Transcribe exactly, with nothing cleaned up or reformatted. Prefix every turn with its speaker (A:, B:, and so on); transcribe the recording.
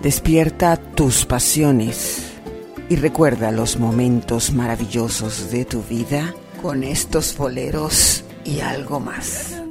A: Despierta tus pasiones y recuerda los momentos maravillosos de tu vida con estos boleros y algo más.